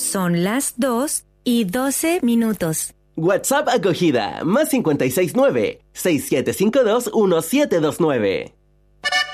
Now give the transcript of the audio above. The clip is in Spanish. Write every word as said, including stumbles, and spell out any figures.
Son las dos y doce minutos. WhatsApp acogida, más cinco seis nueve, seis siete cinco dos, uno siete dos nueve.